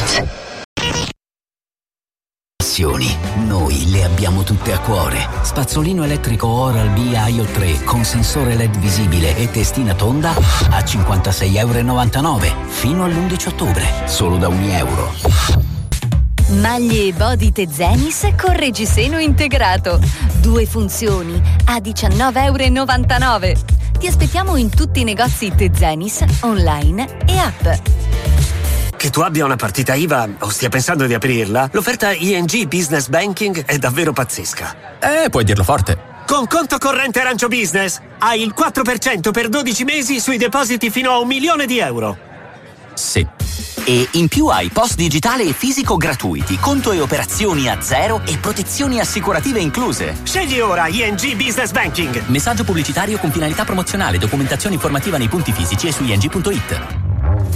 Noi le abbiamo tutte a cuore. Spazzolino elettrico Oral-B IO 3 con sensore LED visibile e testina tonda a €56,99 fino all'11 ottobre, solo da €1. Maglie Body Tezenis con reggiseno integrato. 2 funzioni a €19,99. Ti aspettiamo in tutti i negozi Tezenis, online e app. Che tu abbia una partita IVA o stia pensando di aprirla, l'offerta ING Business Banking è davvero pazzesca. Puoi dirlo forte. Con conto corrente Arancio Business hai il 4% per 12 mesi sui depositi fino a €1.000.000. Sì. E in più hai post digitale e fisico gratuiti, conto e operazioni a zero e protezioni assicurative incluse. Scegli ora ING Business Banking. Messaggio pubblicitario con finalità promozionale, documentazione informativa nei punti fisici e su ing.it.